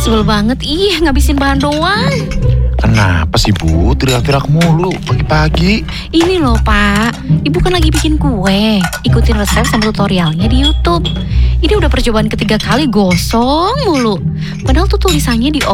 Sebel banget, ngabisin bahan doang. Kenapa sih Bu, teriak-teriak mulu pagi-pagi? Ini loh Pak, Ibu kan lagi bikin kue. Ikutin resep sama tutorialnya di YouTube. Ini udah percobaan ketiga kali gosong mulu. Padahal tuh tulisannya di